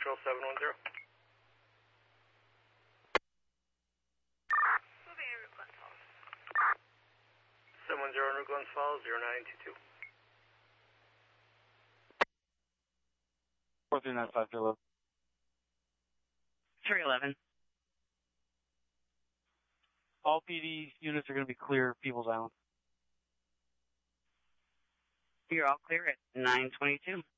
Patrol 710. Moving in Route Glens Falls. 710 in Route Glens Falls, 0922. 4395 Kilo. 311. All PD units are going to be clear of People's Island. You're all clear at 922.